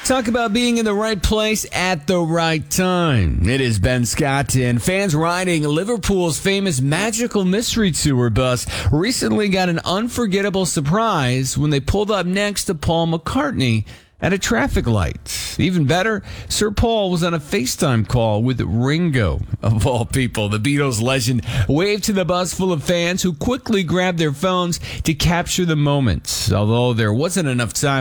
Talk about being in the right place at the right time. It is Ben Scott, and fans riding Liverpool's famous Magical Mystery Tour bus recently got an unforgettable surprise when they pulled up next to Paul McCartney at a traffic light. Even better, Sir Paul was on a FaceTime call with Ringo, of all people. The Beatles legend waved to the bus full of fans who quickly grabbed their phones to capture the moment. Although there wasn't enough time